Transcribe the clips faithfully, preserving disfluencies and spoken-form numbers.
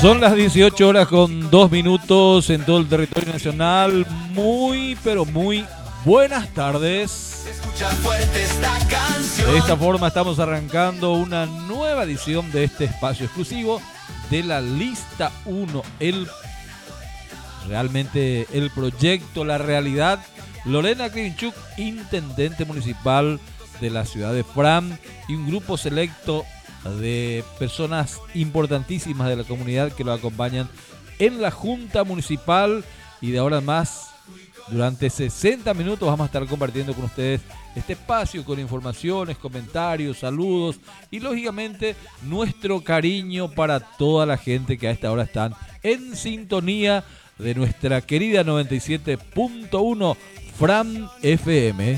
Son las dieciocho horas con dos minutos en todo el territorio nacional. Muy, pero muy buenas tardes. De esta forma estamos arrancando una nueva edición de este espacio exclusivo de la Lista uno. El, realmente el proyecto, la realidad. Lorena Klimchuk, intendente municipal de la ciudad de Fram, y un grupo selecto de personas importantísimas de la comunidad que lo acompañan en la Junta Municipal. Y de ahora en más, durante sesenta minutos vamos a estar compartiendo con ustedes este espacio con informaciones, comentarios, saludos y lógicamente nuestro cariño para toda la gente que a esta hora están en sintonía de nuestra querida noventa y siete punto uno Fram F M.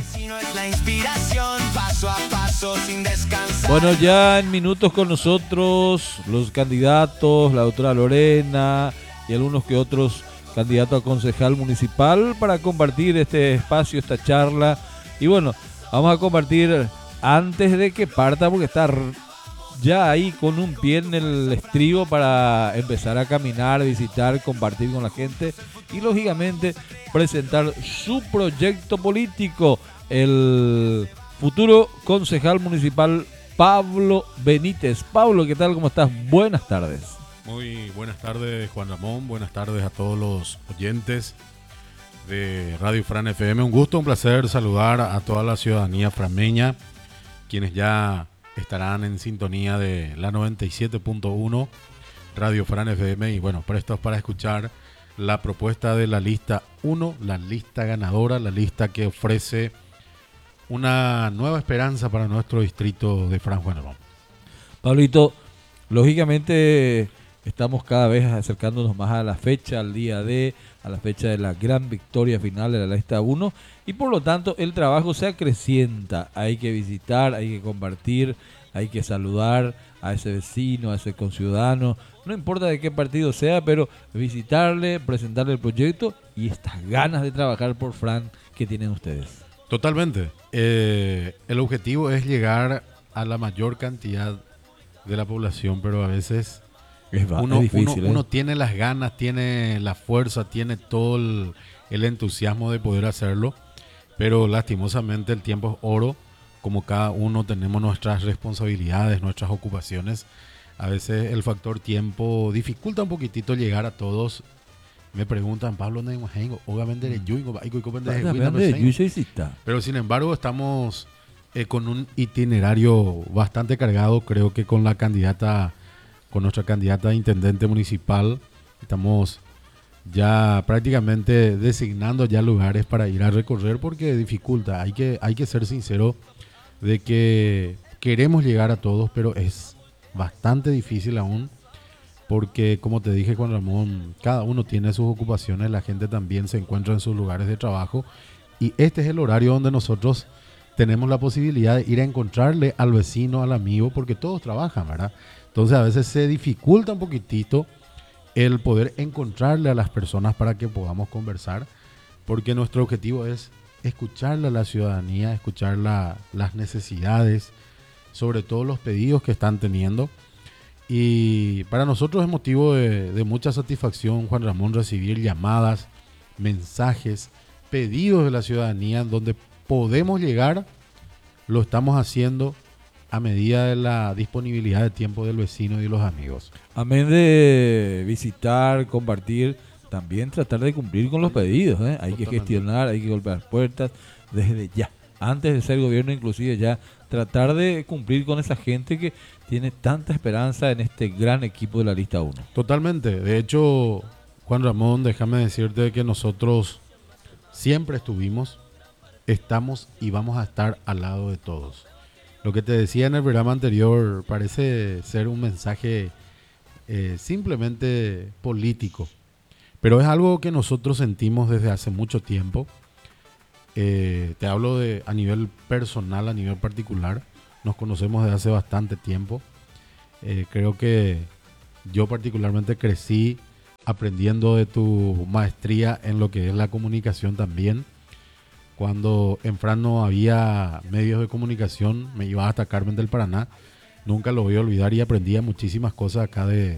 Bueno, ya en minutos con nosotros los candidatos, la doctora Lorena y algunos que otros candidatos a concejal municipal para compartir este espacio, esta charla. Y bueno, vamos a compartir antes de que parta, porque está ya ahí con un pie en el estribo para empezar a caminar, visitar, compartir con la gente y lógicamente presentar su proyecto político, el futuro concejal municipal Pablo Benítez. Pablo, ¿qué tal? ¿Cómo estás? Buenas tardes. Muy buenas tardes, Juan Ramón. Buenas tardes a todos los oyentes de Radio Fran F M. Un gusto, un placer saludar a toda la ciudadanía frameña, quienes ya estarán en sintonía de la noventa y siete punto uno Radio Fran F M y bueno, prestos para escuchar la propuesta de la lista uno, la lista ganadora, la lista que ofrece una nueva esperanza para nuestro distrito de Fran Juan Ramón. Pablito, lógicamente estamos cada vez acercándonos más a la fecha, al día de, a la fecha de la gran victoria final de la lista uno y por lo tanto el trabajo se acrecienta. Hay que visitar, hay que compartir, hay que saludar a ese vecino, a ese conciudadano, no importa de qué partido sea, pero visitarle, presentarle el proyecto y estas ganas de trabajar por Fran que tienen ustedes. Totalmente. Eh, el objetivo es llegar a la mayor cantidad de la población, pero a veces es, va, uno, es difícil, uno, ¿eh? uno tiene las ganas, tiene la fuerza, tiene todo el, el entusiasmo de poder hacerlo, pero lastimosamente el tiempo es oro. Como cada uno tenemos nuestras responsabilidades, nuestras ocupaciones, a veces el factor tiempo dificulta un poquitito llegar a todos. Me preguntan, Pablo, obviamente, pero sin embargo estamos eh, con un itinerario bastante cargado. Creo que con la candidata, con nuestra candidata a intendente municipal, estamos ya prácticamente designando ya lugares para ir a recorrer porque dificulta. Hay que, hay que ser sincero de que queremos llegar a todos, pero es bastante difícil aún. Porque, como te dije, Juan Ramón, cada uno tiene sus ocupaciones, la gente también se encuentra en sus lugares de trabajo y este es el horario donde nosotros tenemos la posibilidad de ir a encontrarle al vecino, al amigo, porque todos trabajan, ¿verdad? Entonces a veces se dificulta un poquitito el poder encontrarle a las personas para que podamos conversar, porque nuestro objetivo es escucharle a la ciudadanía, escuchar la, las necesidades, sobre todo los pedidos que están teniendo. Y para nosotros es motivo de, de mucha satisfacción, Juan Ramón, recibir llamadas, mensajes, pedidos de la ciudadanía donde podemos llegar, lo estamos haciendo a medida de la disponibilidad de tiempo del vecino y de los amigos. Amén de visitar, compartir, también tratar de cumplir con los pedidos, ¿eh? Hay Totalmente. que gestionar, hay que golpear puertas desde ya, antes de ser gobierno inclusive ya, tratar de cumplir con esa gente que tiene tanta esperanza en este gran equipo de la lista uno. Totalmente. De hecho, Juan Ramón, déjame decirte que nosotros siempre estuvimos, estamos y vamos a estar al lado de todos. Lo que te decía en el programa anterior parece ser un mensaje eh, simplemente político, pero es algo que nosotros sentimos desde hace mucho tiempo. Eh, te hablo de a nivel personal, a nivel particular. Nos conocemos desde hace bastante tiempo. Eh, creo que yo particularmente crecí aprendiendo de tu maestría en lo que es la comunicación también. Cuando en Fran no había medios de comunicación, me iba hasta Carmen del Paraná. Nunca lo voy a olvidar y aprendía muchísimas cosas acá de,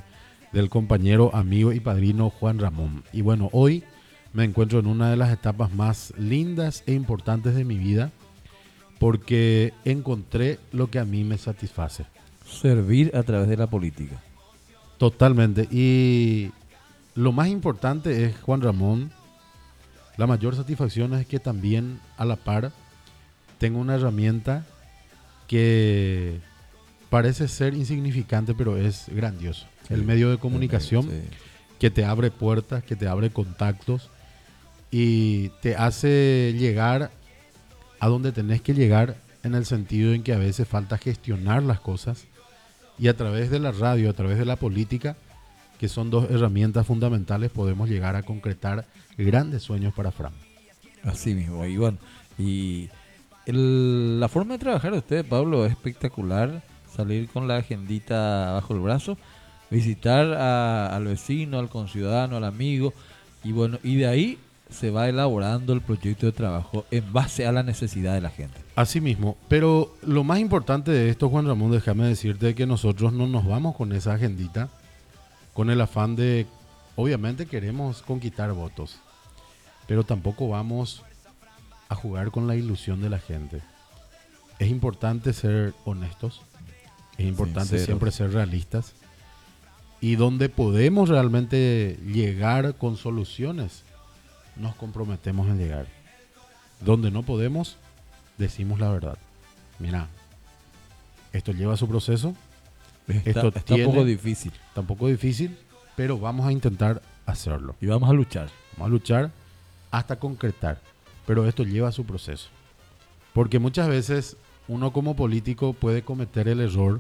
del compañero, amigo y padrino Juan Ramón. Y bueno, hoy me encuentro en una de las etapas más lindas e importantes de mi vida porque encontré lo que a mí me satisface. Servir a través de la política. Totalmente. Y lo más importante es, Juan Ramón, la mayor satisfacción es que también a la par tengo una herramienta que parece ser insignificante, pero es grandioso. Sí, el medio de comunicación sí. que te abre puertas, que te abre contactos y te hace llegar a donde tenés que llegar, en el sentido en que a veces falta gestionar las cosas, y a través de la radio, a través de la política, que son dos herramientas fundamentales, podemos llegar a concretar grandes sueños para Fram. Así mismo, Iván. Y el, la forma de trabajar de usted, Pablo, es espectacular. Salir con la agendita bajo el brazo, visitar a, al vecino, al conciudadano, al amigo, y bueno, y de ahí se va elaborando el proyecto de trabajo en base a la necesidad de la gente. Así mismo, pero lo más importante de esto, Juan Ramón, déjame decirte que nosotros no nos vamos con esa agendita, con el afán de, obviamente queremos conquistar votos, pero tampoco vamos a jugar con la ilusión de la gente. Es importante ser honestos, es importante Sinceros. siempre ser realistas, y donde podemos realmente llegar con soluciones, nos comprometemos en llegar. Donde no podemos, decimos la verdad. Mira, esto lleva su proceso. Está, esto está tiene, un poco difícil. Está un poco difícil, pero vamos a intentar hacerlo. Y vamos a luchar. Vamos a luchar hasta concretar. Pero esto lleva su proceso. Porque muchas veces uno como político puede cometer el error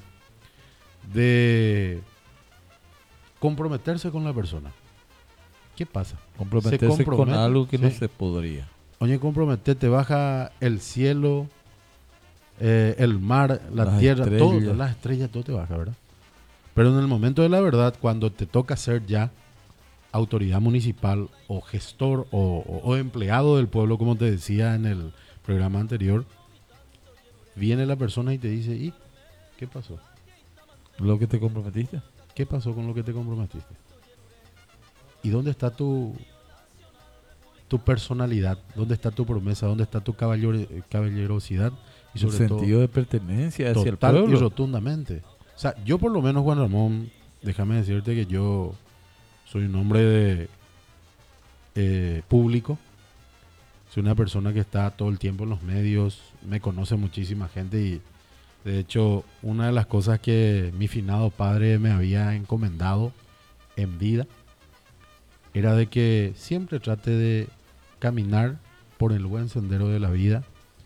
de comprometerse con la persona. ¿Qué pasa? Comprometerse con algo que sí. no se podría. Oye, comprometerte, baja el cielo, eh, el mar, la las tierra, estrellas. todo, las estrellas, todo te baja, ¿verdad? Pero en el momento de la verdad, cuando te toca ser ya autoridad municipal o gestor o, o, o empleado del pueblo, como te decía en el programa anterior, viene la persona y te dice, ¿y qué pasó? ¿Lo que te comprometiste? ¿Qué pasó con lo que te comprometiste? ¿Y dónde está tu, tu personalidad? ¿Dónde está tu promesa? ¿Dónde está tu caballero, caballerosidad? Y sobre el sentido todo, de pertenencia hacia el pueblo. Total y rotundamente. O sea, yo por lo menos, Juan Ramón, déjame decirte que yo soy un hombre de, eh, público. Soy una persona que está todo el tiempo en los medios. Me conoce muchísima gente y, de hecho, una de las cosas que mi finado padre me había encomendado en vida era de que siempre trate de caminar por el buen sendero de la vida,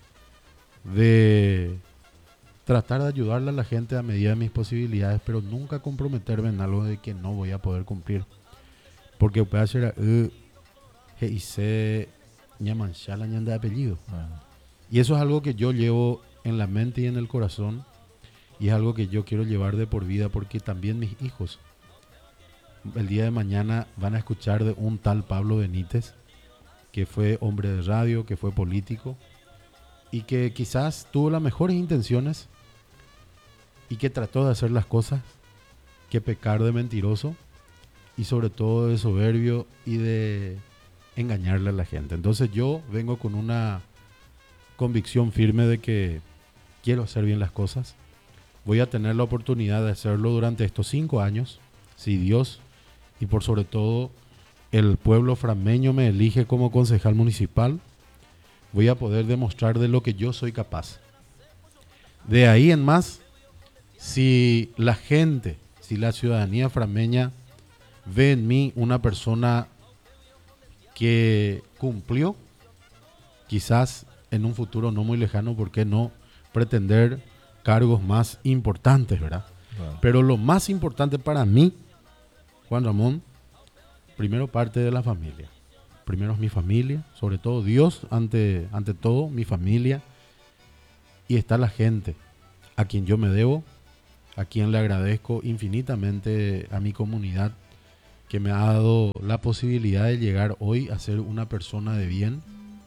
de tratar de ayudarle a la gente a medida de mis posibilidades, pero nunca comprometerme en algo de que no voy a poder cumplir. Porque puede ser que hice ñamanchala ñanda de apellido. Bueno. Y eso es algo que yo llevo en la mente y en el corazón, y es algo que yo quiero llevar de por vida, porque también mis hijos el día de mañana van a escuchar de un tal Pablo Benítez, que fue hombre de radio, que fue político, y que quizás tuvo las mejores intenciones, y que trató de hacer las cosas, que pecar de mentiroso, y sobre todo de soberbio, y de engañarle a la gente. Entonces yo vengo con una convicción firme de que quiero hacer bien las cosas. Voy a tener la oportunidad de hacerlo durante estos cinco años, si Dios y por sobre todo el pueblo frameño me elige como concejal municipal. Voy a poder demostrar de lo que yo soy capaz. De ahí en más, si la gente, si la ciudadanía frameña ve en mí una persona que cumplió, quizás en un futuro no muy lejano, ¿por qué no pretender cargos más importantes, verdad? Wow. Pero lo más importante para mí, Juan Ramón, primero parte de la familia. Primero es mi familia, sobre todo Dios, ante, ante todo mi familia. Y está la gente, a quien yo me debo, a quien le agradezco infinitamente, a mi comunidad, que me ha dado la posibilidad de llegar hoy a ser una persona de bien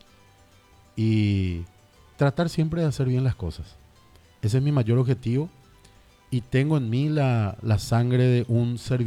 y tratar siempre de hacer bien las cosas. Ese es mi mayor objetivo, y tengo en mí la, la sangre de un servidor